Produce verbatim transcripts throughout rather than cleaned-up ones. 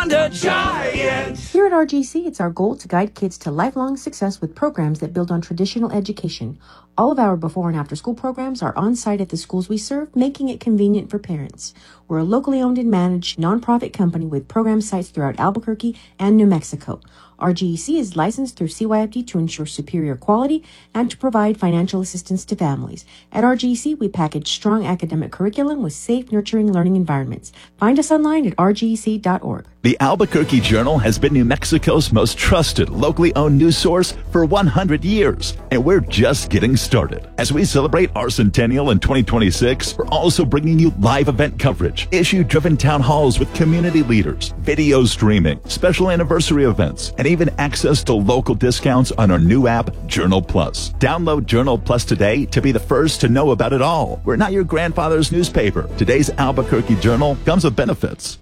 The Giant. Here at R G C, it's our goal to guide kids to lifelong success with programs that build on traditional education. All of our before and after school programs are on site at the schools we serve, making it convenient for parents. We're a locally owned and managed nonprofit company with program sites throughout Albuquerque and New Mexico. R G E C is licensed through C Y F D to ensure superior quality and to provide financial assistance to families. At R G E C, we package strong academic curriculum with safe, nurturing learning environments. Find us online at r g e c dot org. The Albuquerque Journal has been New Mexico's most trusted, locally owned news source for one hundred years, and we're just getting started. As we celebrate our centennial in twenty twenty-six, we're also bringing you live event coverage, issue-driven town halls with community leaders, video streaming, special anniversary events, and even access to local discounts on our new app, Journal Plus. Download Journal Plus today to be the first to know about it all. We're not your grandfather's newspaper. Today's Albuquerque Journal comes with benefits.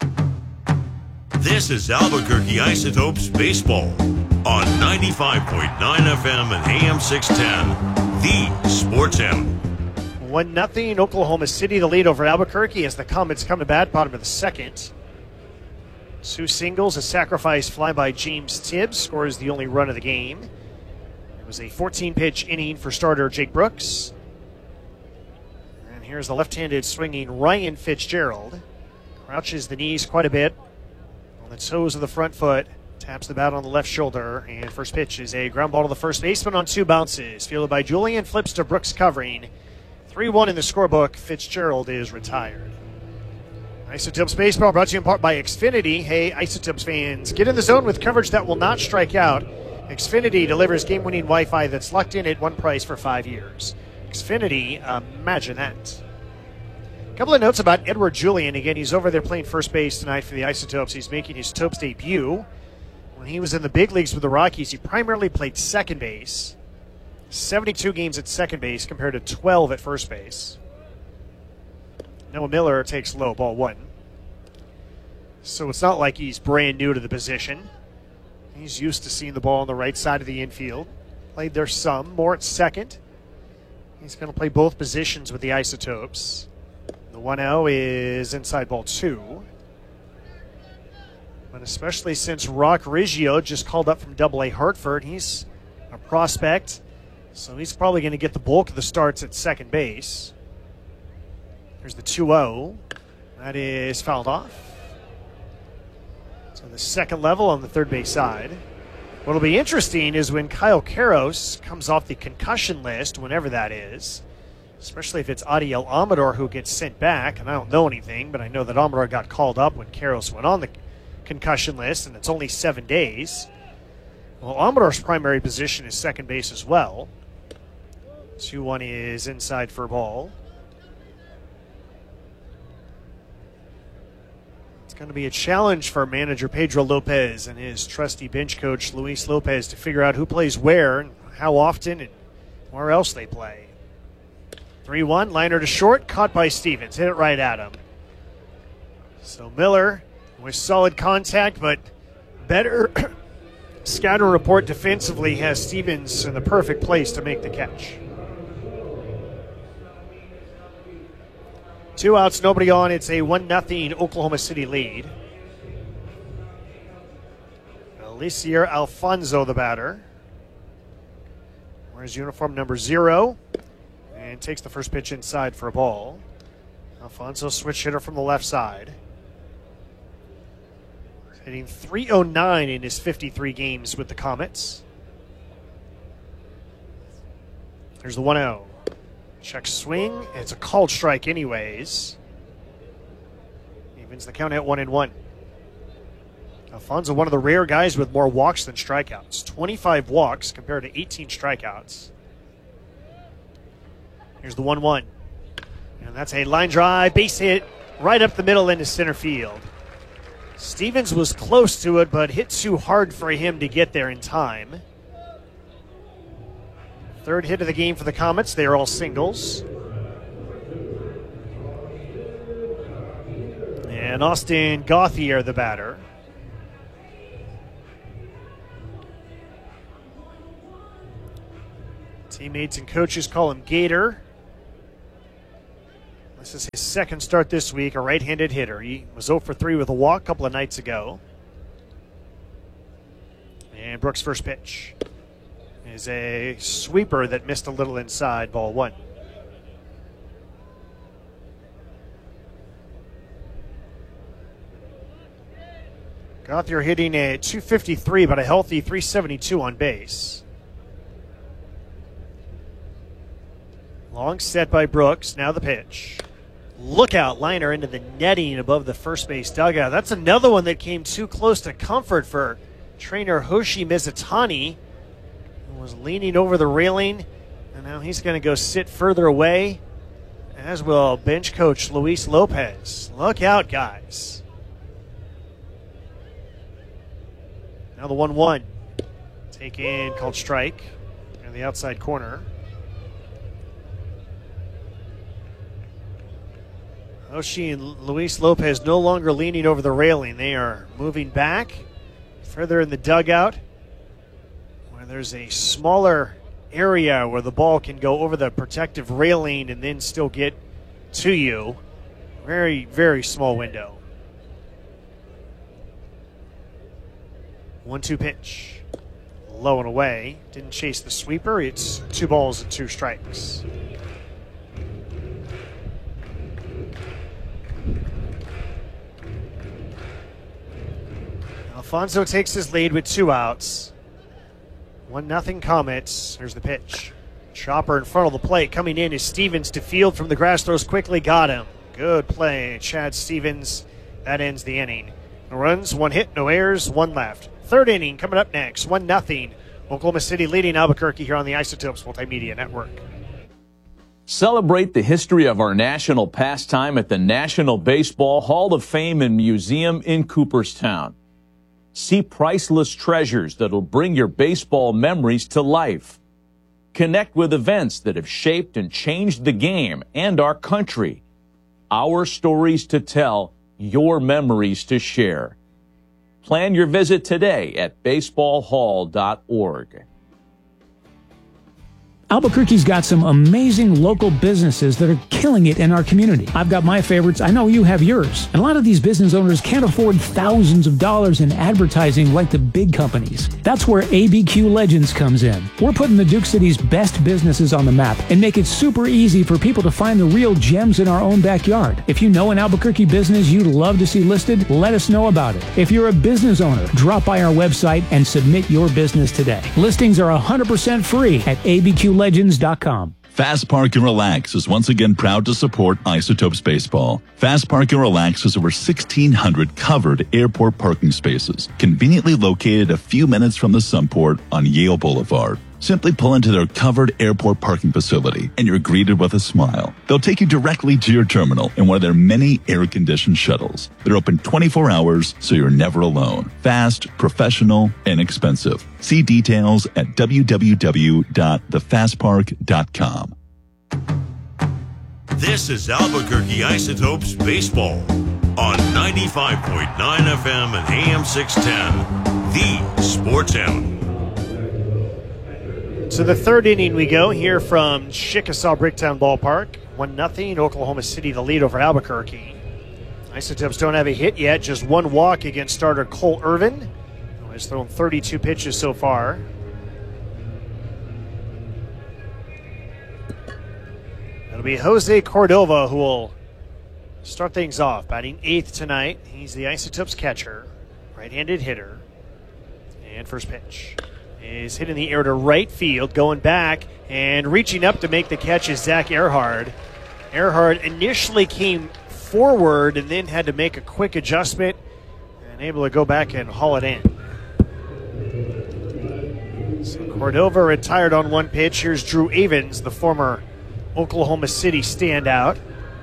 This is Albuquerque Isotopes Baseball on ninety-five point nine F M and A M six ten, the Sports Animal. one nothing Oklahoma City, the lead over Albuquerque as the Comets come to bat, bottom of the second. Two singles, a sacrifice fly by James Tibbs, scores the only run of the game. It was a fourteen-pitch inning for starter Jake Brooks. And here's the left-handed swinging Ryan Fitzgerald. Crouches the knees quite a bit on the toes of the front foot. Taps the bat on the left shoulder. And first pitch is a ground ball to the first baseman on two bounces. Fielded by Julian, flips to Brooks covering. three one in the scorebook. Fitzgerald is retired. Isotopes Baseball brought to you in part by Xfinity. Hey, Isotopes fans, get in the zone with coverage that will not strike out. Xfinity delivers game-winning Wi-Fi that's locked in at one price for five years. Xfinity, imagine that. A couple of notes about Edward Julian. Again, he's over there playing first base tonight for the Isotopes. He's making his Topes debut. When he was in the big leagues with the Rockies, he primarily played second base. seventy-two games at second base compared to twelve at first base. Noah Miller takes low, ball one. So it's not like he's brand new to the position. He's used to seeing the ball on the right side of the infield. Played there some, more at second. He's going to play both positions with the Isotopes. The one oh is inside ball two. But especially since Rock Riggio just called up from double A Hartford, he's a prospect. So he's probably going to get the bulk of the starts at second base. Here's the two oh. That is fouled off. So the second level on the third base side. What'll be interesting is when Kyle Karros comes off the concussion list, whenever that is, especially if it's Adiel Amador who gets sent back, and I don't know anything, but I know that Amador got called up when Karros went on the concussion list, and it's only seven days. Well, Amador's primary position is second base as well. two one is inside for a ball. Going to be a challenge for manager Pedro Lopez and his trusty bench coach Luis Lopez to figure out who plays where and how often and where else they play. three one, liner to short, caught by Stevens. Hit it right at him. So Miller with solid contact, but better scouting report defensively has Stevens in the perfect place to make the catch. Two outs, nobody on. It's a one nothing Oklahoma City lead. Alicier Alfonso, the batter. Wears uniform number zero and takes the first pitch inside for a ball. Alfonso, switch hitter from the left side. Hitting three oh nine in his fifty-three games with the Comets. There's the one oh. Check swing. It's a called strike anyways. Evens the count at one and one. Alfonso, one of the rare guys with more walks than strikeouts. twenty-five walks compared to eighteen strikeouts. Here's the one one. And that's a line drive, base hit, right up the middle into center field. Stevens was close to it, but hit too hard for him to get there in time. Third hit of the game for the Comets. They are all singles. And Austin Gauthier, the batter. Teammates and coaches call him Gator. This is his second start this week, a right-handed hitter. He was zero for three with a walk a couple of nights ago. And Brooks' first pitch is a sweeper that missed a little inside, ball one. Gauthier hitting a two fifty-three, but a healthy three seventy-two on base. Long set by Brooks. Now the pitch. Lookout liner into the netting above the first base dugout. That's another one that came too close to comfort for trainer Hoshi Mizutani. He was leaning over the railing, and now he's going to go sit further away, as will bench coach Luis Lopez. Look out, guys. Now the one one. Taken, called strike in the outside corner. Hoshi and Luis Lopez no longer leaning over the railing. They are moving back further in the dugout, where there's a smaller area where the ball can go over the protective railing and then still get to you. Very, very small window. one two pitch. Low and away. Didn't chase the sweeper. It's two balls and two strikes. Alfonso takes his lead with two outs. One nothing Comets. Here's the pitch. Chopper in front of the plate. Coming in is Stevens to field from the grass. Throws quickly. Got him. Good play. Chad Stevens. That ends the inning. No runs, one hit, no errors, one left. Third inning coming up next. one nothing. Oklahoma City leading Albuquerque here on the Isotopes Multimedia Network. Celebrate the history of our national pastime at the National Baseball Hall of Fame and Museum in Cooperstown. See priceless treasures that'll bring your baseball memories to life. Connect with events that have shaped and changed the game and our country. Our stories to tell, your memories to share. Plan your visit today at baseball hall dot org. Albuquerque's got some amazing local businesses that are killing it in our community. I've got my favorites. I know you have yours. And a lot of these business owners can't afford thousands of dollars in advertising like the big companies. That's where A B Q Legends comes in. We're putting the Duke City's best businesses on the map and make it super easy for people to find the real gems in our own backyard. If you know an Albuquerque business you'd love to see listed, let us know about it. If you're a business owner, drop by our website and submit your business today. Listings are one hundred percent free at A B Q legends dot com. Fast Park and Relax is once again proud to support Isotopes Baseball. Fast Park and Relax has over sixteen hundred covered airport parking spaces, conveniently located a few minutes from the Sunport on Yale Boulevard. Simply pull into their covered airport parking facility and you're greeted with a smile. They'll take you directly to your terminal in one of their many air-conditioned shuttles. They're open twenty-four hours, so you're never alone. Fast, professional, inexpensive. See details at w w w dot the fast park dot com. This is Albuquerque Isotopes Baseball on ninety-five point nine F M and A M six ten, the Sports Animal. To the third inning we go here from Chickasaw Bricktown Ballpark. one nothing, Oklahoma City the lead over Albuquerque. Isotopes don't have a hit yet, just one walk against starter Cole Irvin. He's thrown thirty-two pitches so far. It'll be Jose Cordova who will start things off, batting eighth tonight. He's the Isotopes catcher, right-handed hitter. And first pitch is hit in the air to right field, going back and reaching up to make the catch is Zach Earhart. Earhart initially came forward and then had to make a quick adjustment and able to go back and haul it in. So Cordova retired on one pitch. Here's Drew Avens, the former Oklahoma City standout.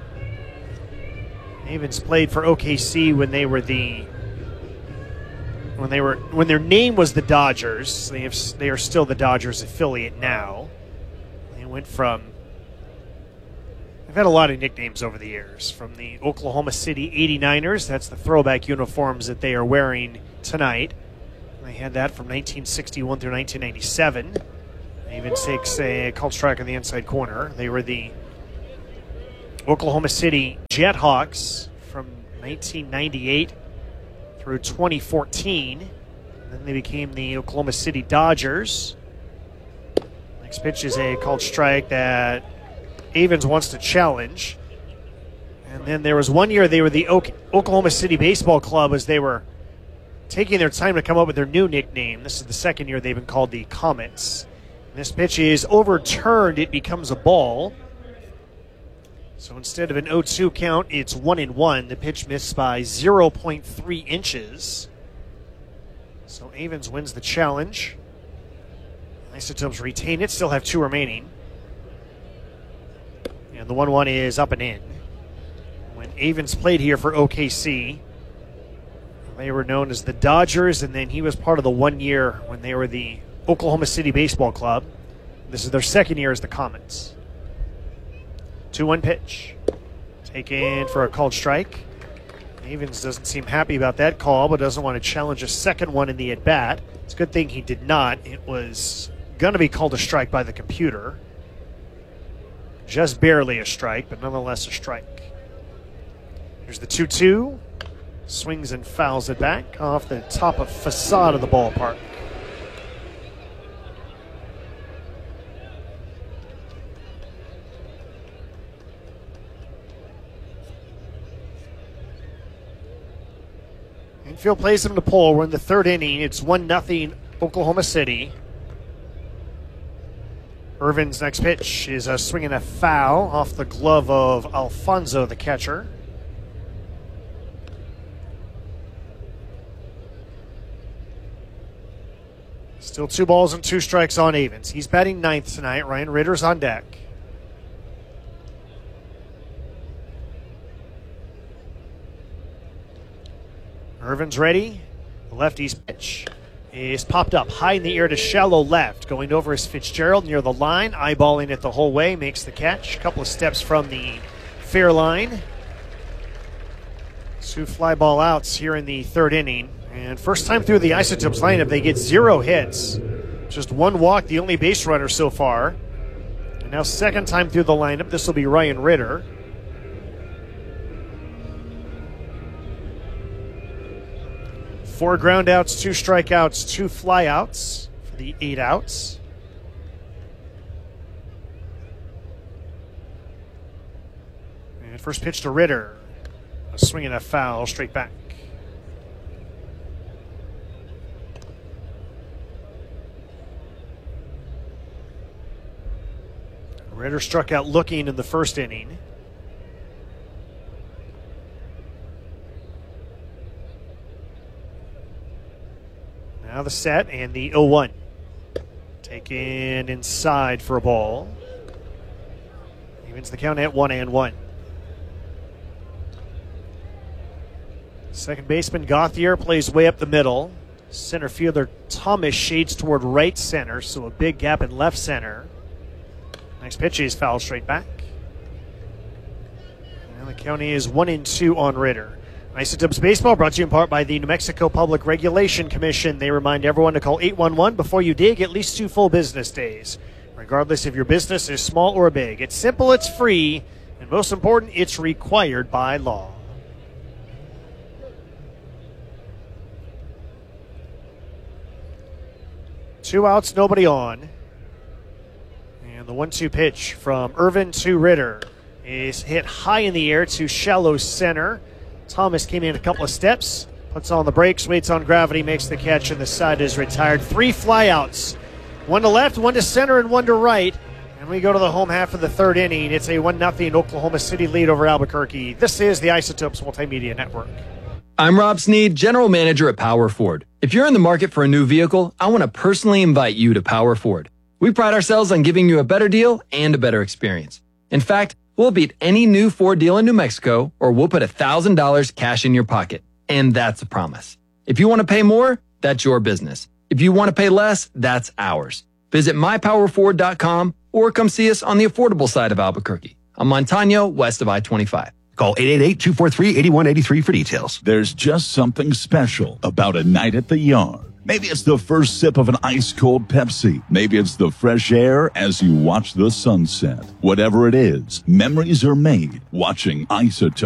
Avens played for O K C when they were the When they were when their name was the Dodgers. They have they are still the Dodgers affiliate now. They went from they've had a lot of nicknames over the years. From the Oklahoma City eighty-niners, that's the throwback uniforms that they are wearing tonight. They had that from nineteen sixty-one through nineteen ninety-seven. They even takes a called strike on the inside corner. They were the Oklahoma City Jethawks from nineteen ninety-eight through twenty fourteen. And then they became the Oklahoma City Dodgers. Next pitch is a called strike that Avens wants to challenge. And then there was one year they were the Oklahoma City Baseball Club as they were taking their time to come up with their new nickname. This is the second year they've been called the Comets. And this pitch is overturned. It becomes a ball. So instead of an oh two count, it's one and one. The pitch missed by zero point three inches. So Avens wins the challenge. Isotopes retain it, still have two remaining. And the one one is up and in. When Avens played here for O K C, they were known as the Dodgers, and then he was part of the one year when they were the Oklahoma City Baseball Club. This is their second year as the Comets. two one pitch. Taken for a called strike. Avens doesn't seem happy about that call, but doesn't want to challenge a second one in the at-bat. It's a good thing he did not. It was going to be called a strike by the computer. Just barely a strike, but nonetheless a strike. Here's the two two. Swings and fouls it back off the top of facade of the ballpark. Infield plays him to pole. We're in the third inning. It's one nothing Oklahoma City. Irvin's next pitch is a swing and a foul off the glove of Alfonso, the catcher. Still two balls and two strikes on Avens. He's batting ninth tonight. Ryan Ritter's on deck. Irvin's ready. The lefty's pitch is popped up high in the air to shallow left. Going over is Fitzgerald near the line. Eyeballing it the whole way. Makes the catch. A couple of steps from the fair line. Two fly ball outs here in the third inning. And first time through the Isotopes lineup, they get zero hits. Just one walk, the only base runner so far. And now second time through the lineup, this will be Ryan Ritter. Four ground outs, two strikeouts, two flyouts for the eight outs. And first pitch to Ritter. A swing and a foul straight back. Ritter struck out looking in the first inning. Now the set and the oh one. Taken inside for a ball. Evens the count at one and one. Second baseman Gauthier plays way up the middle. Center fielder Thomas shades toward right center, so a big gap in left center. Next pitch is foul straight back. And the count is one and two on Ritter. Isotopes Baseball brought to you in part by the New Mexico Public Regulation Commission. They remind everyone to call eight one one before you dig at least two full business days, regardless if your business is small or big. It's simple, it's free, and most important, it's required by law. Two outs, nobody on. And the one two pitch from Irvin to Ritter is hit high in the air to shallow center. Thomas came in a couple of steps, puts on the brakes, waits on gravity, makes the catch, and the side is retired. Three flyouts, one to left, one to center, and one to right. And we go to the home half of the third inning. It's a one nothing Oklahoma City lead over Albuquerque. This is the Isotopes Multimedia Network. I'm Rob Sneed, General Manager at Power Ford. If you're in the market for a new vehicle, I want to personally invite you to Power Ford. We pride ourselves on giving you a better deal and a better experience. In fact, we'll beat any new Ford deal in New Mexico, or we'll put one thousand dollars cash in your pocket. And that's a promise. If you want to pay more, that's your business. If you want to pay less, that's ours. Visit my power ford dot com or come see us on the affordable side of Albuquerque, on Montano, west of I twenty-five. Call eight eight eight, two four three, eight one eight three for details. There's just something special about a night at the yard. Maybe it's the first sip of an ice-cold Pepsi. Maybe it's the fresh air as you watch the sunset. Whatever it is, memories are made watching Isotope.